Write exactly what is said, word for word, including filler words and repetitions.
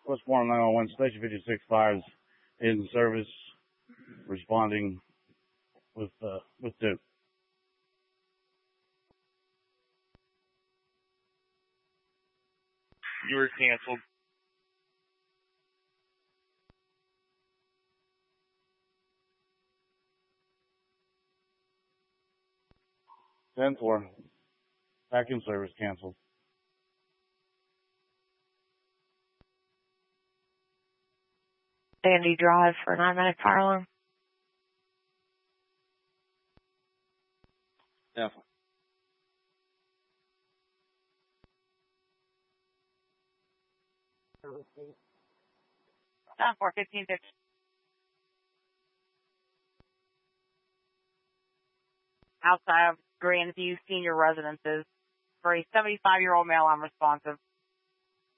Westmoreland nine one one, Station fifty-six fires in service, responding with, uh, with Duke. You were canceled. ten four. Back in service, canceled. Sandy Drive for nine minute fire alarm. Yeah. Down for fifteen fifty. Outside of Grandview Senior Residences for a seventy-five year old male unresponsive.